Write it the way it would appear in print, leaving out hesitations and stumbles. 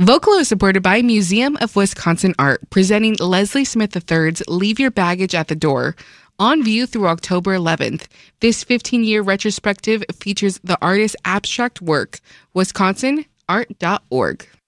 Vocalo is supported by Museum of Wisconsin Art, presenting Leslie Smith III's Leave Your Baggage at the Door, on view through October 11th. This 15-year retrospective features the artist's abstract work. WisconsinArt.org.